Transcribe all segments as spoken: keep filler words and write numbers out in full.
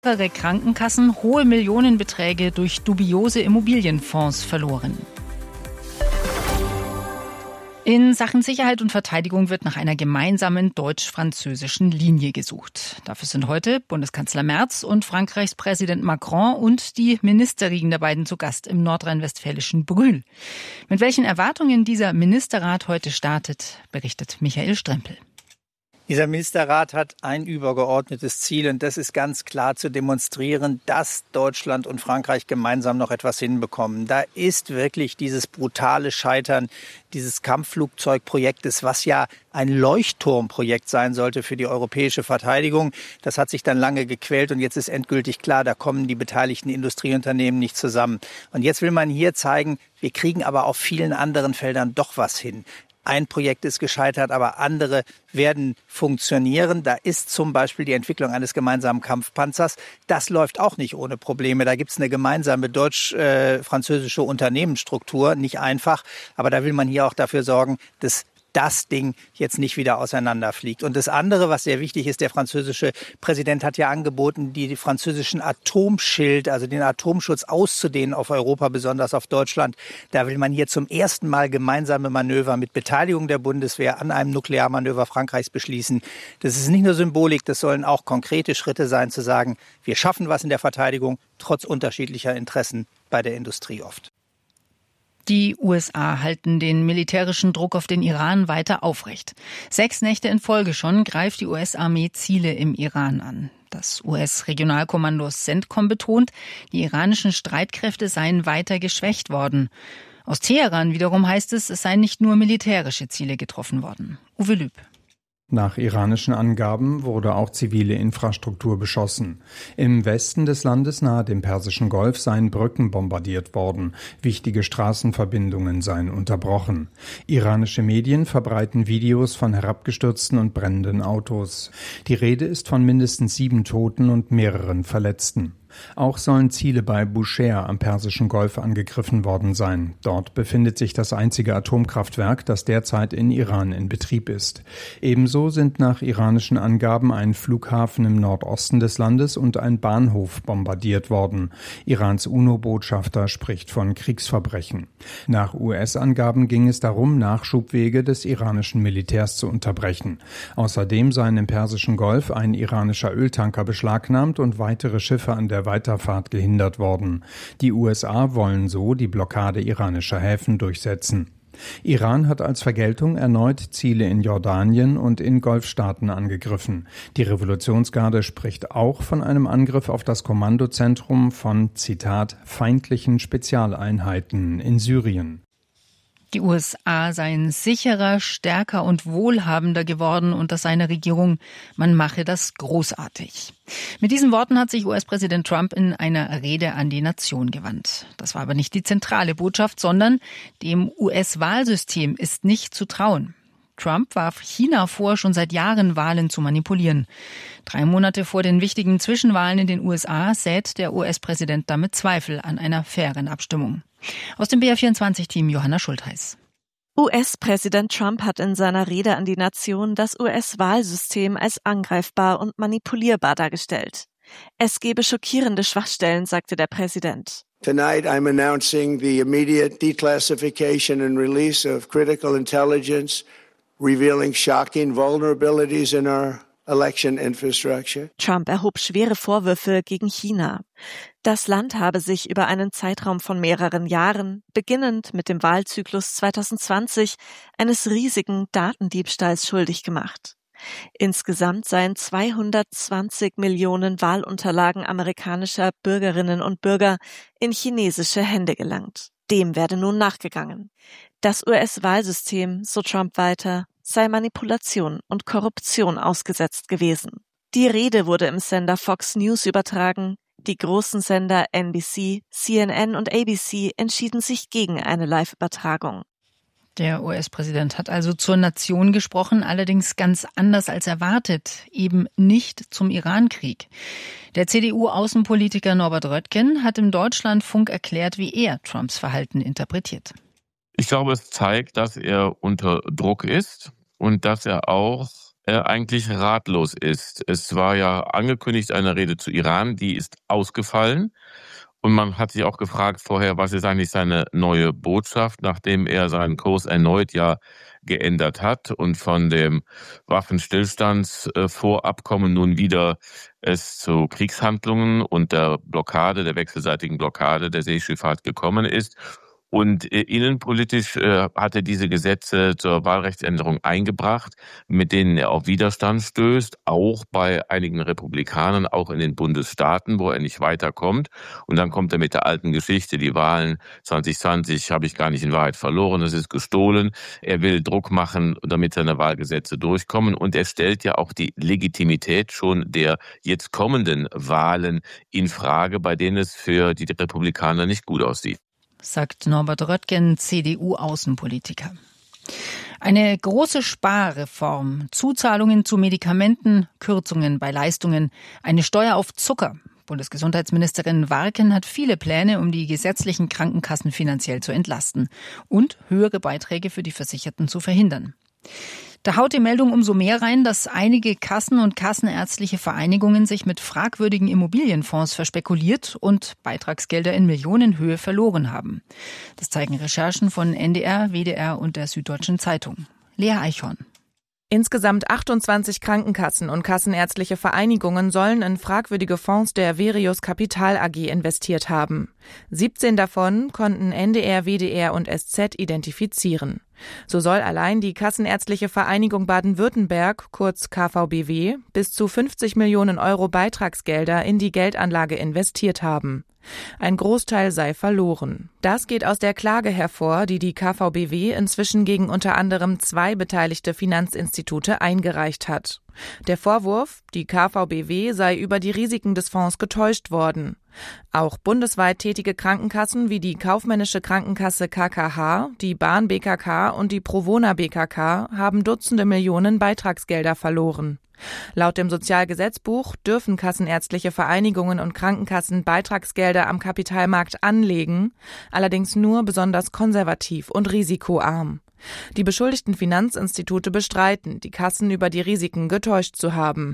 Mehrere Krankenkassen hohe Millionenbeträge durch dubiose Immobilienfonds verloren. In Sachen Sicherheit und Verteidigung wird nach einer gemeinsamen deutsch-französischen Linie gesucht. Dafür sind heute Bundeskanzler Merz und Frankreichs Präsident Macron und die Ministerriegen der beiden zu Gast im nordrhein-westfälischen Brühl. Mit welchen Erwartungen dieser Ministerrat heute startet, berichtet Michael Strempel. Dieser Ministerrat hat ein übergeordnetes Ziel und das ist ganz klar zu demonstrieren, dass Deutschland und Frankreich gemeinsam noch etwas hinbekommen. Da ist wirklich dieses brutale Scheitern dieses Kampfflugzeugprojektes, was ja ein Leuchtturmprojekt sein sollte für die europäische Verteidigung. Das hat sich dann lange gequält und jetzt ist endgültig klar, da kommen die beteiligten Industrieunternehmen nicht zusammen. Und jetzt will man hier zeigen, wir kriegen aber auf vielen anderen Feldern doch was hin. Ein Projekt ist gescheitert, aber andere werden funktionieren. Da ist zum Beispiel die Entwicklung eines gemeinsamen Kampfpanzers. Das läuft auch nicht ohne Probleme. Da gibt es eine gemeinsame deutsch-französische Unternehmensstruktur. Nicht einfach, aber da will man hier auch dafür sorgen, dass das Ding jetzt nicht wieder auseinanderfliegt. Und das andere, was sehr wichtig ist, der französische Präsident hat ja angeboten, die, die französischen Atomschild, also den Atomschutz auszudehnen auf Europa, besonders auf Deutschland. Da will man hier zum ersten Mal gemeinsame Manöver mit Beteiligung der Bundeswehr an einem Nuklearmanöver Frankreichs beschließen. Das ist nicht nur Symbolik, das sollen auch konkrete Schritte sein, zu sagen, wir schaffen was in der Verteidigung, trotz unterschiedlicher Interessen bei der Industrie oft. Die U S A halten den militärischen Druck auf den Iran weiter aufrecht. Sechs Nächte in Folge schon greift die U S-Armee Ziele im Iran an. Das U S-Regionalkommando CENTCOM betont, die iranischen Streitkräfte seien weiter geschwächt worden. Aus Teheran wiederum heißt es, es seien nicht nur militärische Ziele getroffen worden. Uwe Lüb. Nach iranischen Angaben wurde auch zivile Infrastruktur beschossen. Im Westen des Landes nahe dem Persischen Golf seien Brücken bombardiert worden. Wichtige Straßenverbindungen seien unterbrochen. Iranische Medien verbreiten Videos von herabgestürzten und brennenden Autos. Die Rede ist von mindestens sieben Toten und mehreren Verletzten. Auch sollen Ziele bei Bushehr am Persischen Golf angegriffen worden sein. Dort befindet sich das einzige Atomkraftwerk, das derzeit in Iran in Betrieb ist. Ebenso sind nach iranischen Angaben ein Flughafen im Nordosten des Landes und ein Bahnhof bombardiert worden. Irans UNO-Botschafter spricht von Kriegsverbrechen. Nach U S-Angaben ging es darum, Nachschubwege des iranischen Militärs zu unterbrechen. Außerdem seien im Persischen Golf ein iranischer Öltanker beschlagnahmt und weitere Schiffe an der Weiterfahrt gehindert worden. Die U S A wollen so die Blockade iranischer Häfen durchsetzen. Iran hat als Vergeltung erneut Ziele in Jordanien und in Golfstaaten angegriffen. Die Revolutionsgarde spricht auch von einem Angriff auf das Kommandozentrum von, Zitat, feindlichen Spezialeinheiten in Syrien. Die U S A seien sicherer, stärker und wohlhabender geworden unter seiner Regierung. Man mache das großartig. Mit diesen Worten hat sich U S-Präsident Trump in einer Rede an die Nation gewandt. Das war aber nicht die zentrale Botschaft, sondern dem U S-Wahlsystem ist nicht zu trauen. Trump warf China vor, schon seit Jahren Wahlen zu manipulieren. Drei Monate vor den wichtigen Zwischenwahlen in den U S A sät der U S-Präsident damit Zweifel an einer fairen Abstimmung. Aus dem B R vierundzwanzig-Team Johanna Schultheiß. U S-Präsident Trump hat in seiner Rede an die Nation das U S-Wahlsystem als angreifbar und manipulierbar dargestellt. Es gebe schockierende Schwachstellen, sagte der Präsident. Tonight I'm announcing the immediate declassification and release of critical intelligence, revealing shocking vulnerabilities in our election infrastructure. Trump erhob schwere Vorwürfe gegen China. Das Land habe sich über einen Zeitraum von mehreren Jahren, beginnend mit dem Wahlzyklus zwanzig zwanzig, eines riesigen Datendiebstahls schuldig gemacht. Insgesamt seien zweihundertzwanzig Millionen Wahlunterlagen amerikanischer Bürgerinnen und Bürger in chinesische Hände gelangt. Dem werde nun nachgegangen. Das U S-Wahlsystem, so Trump weiter, sei Manipulation und Korruption ausgesetzt gewesen. Die Rede wurde im Sender Fox News übertragen. Die großen Sender N B C, C N N und A B C entschieden sich gegen eine Live-Übertragung. Der U S-Präsident hat also zur Nation gesprochen, allerdings ganz anders als erwartet, eben nicht zum Irankrieg. Der C D U-Außenpolitiker Norbert Röttgen hat im Deutschlandfunk erklärt, wie er Trumps Verhalten interpretiert. Ich glaube, es zeigt, dass er unter Druck ist und dass er auch äh, eigentlich ratlos ist. Es war ja angekündigt eine Rede zu Iran, die ist ausgefallen. Und man hat sich auch gefragt vorher, was ist eigentlich seine neue Botschaft, nachdem er seinen Kurs erneut ja geändert hat und von dem Waffenstillstandsvorabkommen nun wieder es zu Kriegshandlungen und der Blockade, der wechselseitigen Blockade der Seeschifffahrt gekommen ist. Und äh, innenpolitisch äh, hat er diese Gesetze zur Wahlrechtsänderung eingebracht, mit denen er auf Widerstand stößt, auch bei einigen Republikanern, auch in den Bundesstaaten, wo er nicht weiterkommt. Und dann kommt er mit der alten Geschichte, die Wahlen zwanzig zwanzig habe ich gar nicht in Wahrheit verloren, es ist gestohlen. Er will Druck machen, damit seine Wahlgesetze durchkommen. Und er stellt ja auch die Legitimität schon der jetzt kommenden Wahlen in Frage, bei denen es für die Republikaner nicht gut aussieht. Sagt Norbert Röttgen, C D U-Außenpolitiker. Eine große Sparreform, Zuzahlungen zu Medikamenten, Kürzungen bei Leistungen, eine Steuer auf Zucker. Bundesgesundheitsministerin Warken hat viele Pläne, um die gesetzlichen Krankenkassen finanziell zu entlasten und höhere Beiträge für die Versicherten zu verhindern. Da haut die Meldung umso mehr rein, dass einige Kassen und kassenärztliche Vereinigungen sich mit fragwürdigen Immobilienfonds verspekuliert und Beitragsgelder in Millionenhöhe verloren haben. Das zeigen Recherchen von N D R, W D R und der Süddeutschen Zeitung. Lea Eichhorn. Insgesamt achtundzwanzig Krankenkassen und kassenärztliche Vereinigungen sollen in fragwürdige Fonds der Verius Kapital A G investiert haben. siebzehn davon konnten N D R, W D R und S Z identifizieren. So soll allein die Kassenärztliche Vereinigung Baden-Württemberg, kurz K V B W, bis zu fünfzig Millionen Euro Beitragsgelder in die Geldanlage investiert haben. Ein Großteil sei verloren. Das geht aus der Klage hervor, die die K V B W inzwischen gegen unter anderem zwei beteiligte Finanzinstitute eingereicht hat. Der Vorwurf, die K V B W sei über die Risiken des Fonds getäuscht worden. Auch bundesweit tätige Krankenkassen wie die Kaufmännische Krankenkasse K K H, die Bahn B K K und die Provona B K K haben Dutzende Millionen Beitragsgelder verloren. Laut dem Sozialgesetzbuch dürfen kassenärztliche Vereinigungen und Krankenkassen Beitragsgelder am Kapitalmarkt anlegen, allerdings nur besonders konservativ und risikoarm. Die beschuldigten Finanzinstitute bestreiten, die Kassen über die Risiken getäuscht zu haben.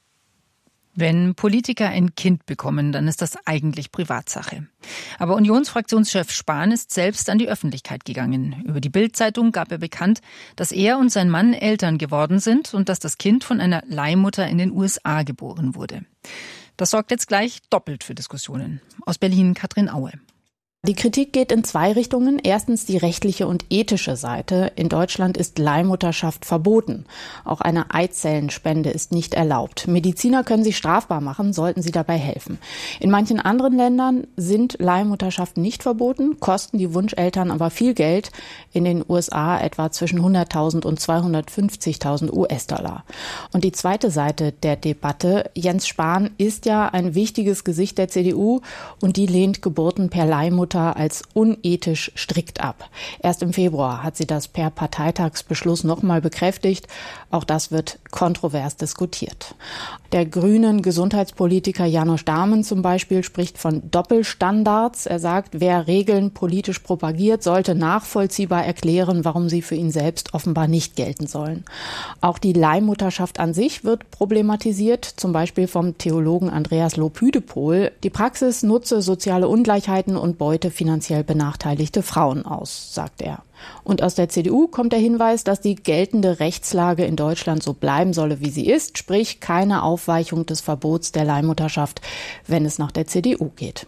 Wenn Politiker ein Kind bekommen, dann ist das eigentlich Privatsache. Aber Unionsfraktionschef Spahn ist selbst an die Öffentlichkeit gegangen. Über die Bild-Zeitung gab er bekannt, dass er und sein Mann Eltern geworden sind und dass das Kind von einer Leihmutter in den U S A geboren wurde. Das sorgt jetzt gleich doppelt für Diskussionen. Aus Berlin Katrin Aue. Die Kritik geht in zwei Richtungen. Erstens die rechtliche und ethische Seite. In Deutschland ist Leihmutterschaft verboten. Auch eine Eizellenspende ist nicht erlaubt. Mediziner können sich strafbar machen, sollten sie dabei helfen. In manchen anderen Ländern sind Leihmutterschaften nicht verboten, kosten die Wunscheltern aber viel Geld. In den U S A etwa zwischen hunderttausend und zweihundertfünfzigtausend U S-Dollar. Und die zweite Seite der Debatte. Jens Spahn ist ja ein wichtiges Gesicht der C D U und die lehnt Geburten per Leihmutter als unethisch strikt ab. Erst im Februar hat sie das per Parteitagsbeschluss nochmal bekräftigt. Auch das wird kontrovers diskutiert. Der grünen Gesundheitspolitiker János Dáman zum Beispiel spricht von Doppelstandards. Er sagt, wer Regeln politisch propagiert, sollte nachvollziehbar erklären, warum sie für ihn selbst offenbar nicht gelten sollen. Auch die Leihmutterschaft an sich wird problematisiert, zum Beispiel vom Theologen Andreas Lopüdepol. Die Praxis nutze soziale Ungleichheiten und beute finanziell benachteiligte Frauen aus, sagt er. Und aus der C D U kommt der Hinweis, dass die geltende Rechtslage in Deutschland so bleiben solle, wie sie ist, sprich keine Aufweichung des Verbots der Leihmutterschaft, wenn es nach der C D U geht.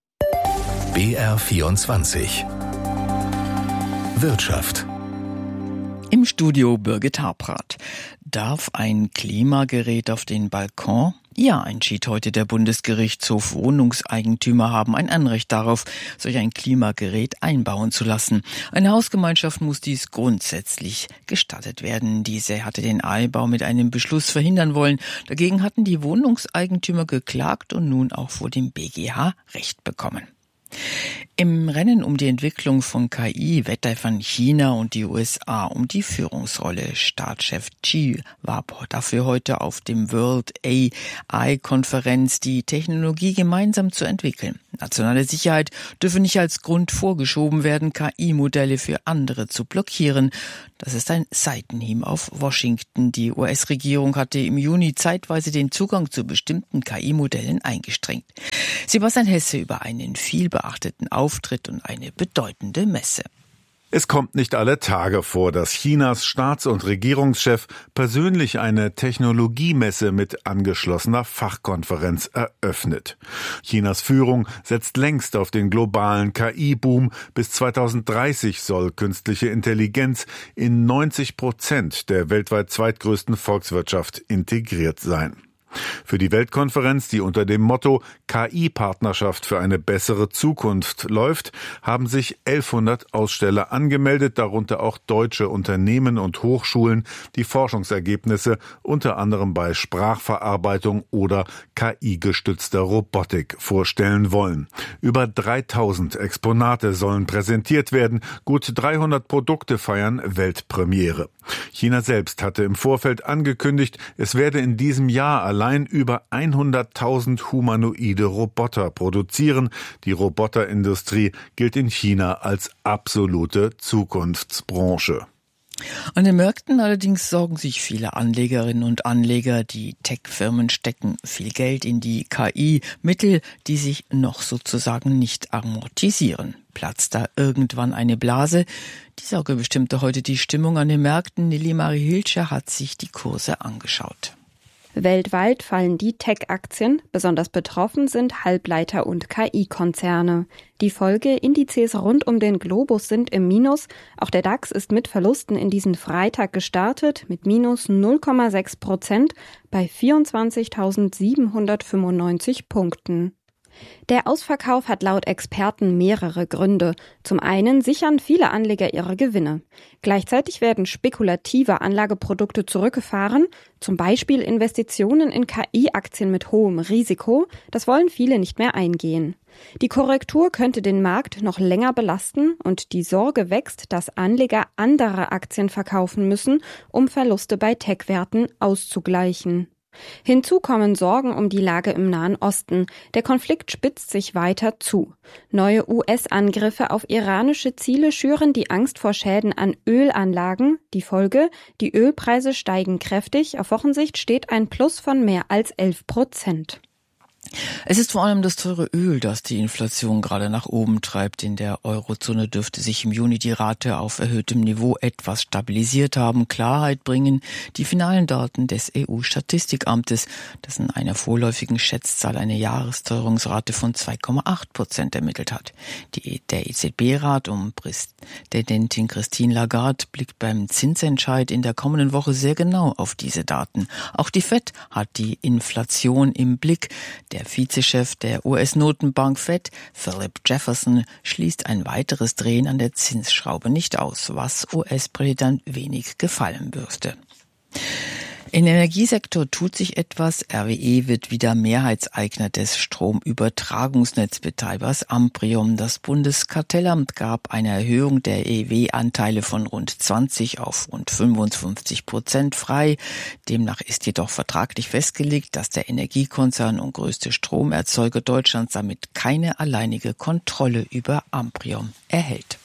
B R vierundzwanzig Wirtschaft. Im Studio Birgit Harprath. Darf ein Klimagerät auf den Balkon? Ja, entschied heute der Bundesgerichtshof. Wohnungseigentümer haben ein Anrecht darauf, solch ein Klimagerät einbauen zu lassen. Eine Hausgemeinschaft muss dies grundsätzlich gestattet werden. Diese hatte den Einbau mit einem Beschluss verhindern wollen. Dagegen hatten die Wohnungseigentümer geklagt und nun auch vor dem B G H Recht bekommen. Im Rennen um die Entwicklung von K I wetteifern China und die U S A um die Führungsrolle. Staatschef Xi war dafür heute auf dem World A I-Konferenz, die Technologie gemeinsam zu entwickeln. Nationale Sicherheit dürfe nicht als Grund vorgeschoben werden, K I-Modelle für andere zu blockieren. Das ist ein Seitenhieb auf Washington. Die U S-Regierung hatte im Juni zeitweise den Zugang zu bestimmten K I-Modellen eingestrengt. Sebastian Hesse über einen vielbeachteten Auftritt und eine bedeutende Messe. Es kommt nicht alle Tage vor, dass Chinas Staats- und Regierungschef persönlich eine Technologiemesse mit angeschlossener Fachkonferenz eröffnet. Chinas Führung setzt längst auf den globalen K I-Boom. Bis zweitausenddreißig soll künstliche Intelligenz in neunzig Prozent der weltweit zweitgrößten Volkswirtschaft integriert sein. Für die Weltkonferenz, die unter dem Motto K I-Partnerschaft für eine bessere Zukunft läuft, haben sich elfhundert Aussteller angemeldet, darunter auch deutsche Unternehmen und Hochschulen, die Forschungsergebnisse unter anderem bei Sprachverarbeitung oder K I-gestützter Robotik vorstellen wollen. Über dreitausend Exponate sollen präsentiert werden, gut dreihundert Produkte feiern Weltpremiere. China selbst hatte im Vorfeld angekündigt, es werde in diesem Jahr allein allein über hunderttausend humanoide Roboter produzieren. Die Roboterindustrie gilt in China als absolute Zukunftsbranche. An den Märkten allerdings sorgen sich viele Anlegerinnen und Anleger. Die Tech-Firmen stecken viel Geld in die K I-Mittel, die sich noch sozusagen nicht amortisieren. Platzt da irgendwann eine Blase? Die Sorge bestimmte heute die Stimmung an den Märkten. Nelly Marie Hilscher hat sich die Kurse angeschaut. Weltweit fallen die Tech-Aktien, besonders betroffen sind Halbleiter- und K I-Konzerne. Die Folgeindizes rund um den Globus sind im Minus. Auch der DAX ist mit Verlusten in diesen Freitag gestartet, mit minus null Komma sechs Prozent bei vierundzwanzigtausendsiebenhundertfünfundneunzig Punkten. Der Ausverkauf hat laut Experten mehrere Gründe. Zum einen sichern viele Anleger ihre Gewinne. Gleichzeitig werden spekulative Anlageprodukte zurückgefahren, zum Beispiel Investitionen in K I-Aktien mit hohem Risiko. Das wollen viele nicht mehr eingehen. Die Korrektur könnte den Markt noch länger belasten und die Sorge wächst, dass Anleger andere Aktien verkaufen müssen, um Verluste bei Tech-Werten auszugleichen. Hinzu kommen Sorgen um die Lage im Nahen Osten. Der Konflikt spitzt sich weiter zu. Neue U S-Angriffe auf iranische Ziele schüren die Angst vor Schäden an Ölanlagen. Die Folge: Die Ölpreise steigen kräftig. Auf Wochensicht steht ein Plus von mehr als elf Prozent. Es ist vor allem das teure Öl, das die Inflation gerade nach oben treibt. In der Eurozone dürfte sich im Juni die Rate auf erhöhtem Niveau etwas stabilisiert haben. Klarheit bringen die finalen Daten des E U-Statistikamtes, das in einer vorläufigen Schätzzahl eine Jahresteuerungsrate von zwei Komma acht Prozent ermittelt hat. Die, der E Z B-Rat um Präsidentin Christine Lagarde blickt beim Zinsentscheid in der kommenden Woche sehr genau auf diese Daten. Auch die Fed hat die Inflation im Blick. Der Vizechef der U S-Notenbank Fed, Philip Jefferson, schließt ein weiteres Drehen an der Zinsschraube nicht aus, was U S-Präsident wenig gefallen dürfte. Im Energiesektor tut sich etwas. R W E wird wieder Mehrheitseigner des Stromübertragungsnetzbetreibers Amprion. Das Bundeskartellamt gab eine Erhöhung der E W-Anteile von rund zwanzig auf rund fünfundfünfzig Prozent frei. Demnach ist jedoch vertraglich festgelegt, dass der Energiekonzern und größte Stromerzeuger Deutschlands damit keine alleinige Kontrolle über Amprion erhält.